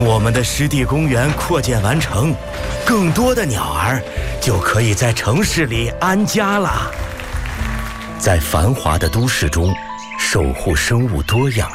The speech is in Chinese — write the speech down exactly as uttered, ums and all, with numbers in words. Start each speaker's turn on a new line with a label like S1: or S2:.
S1: 我们的湿地公园扩建完成，更多的鸟儿就可以在城市里安家了。在繁华的都市中，守护生物多样